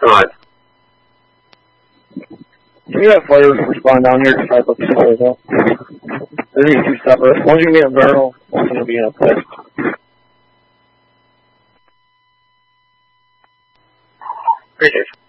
Alright. Can you have flares respond down here to try to put the flares up? There's these two separate. One's going to be in a barrel, one's going to be in a pit. Appreciate it.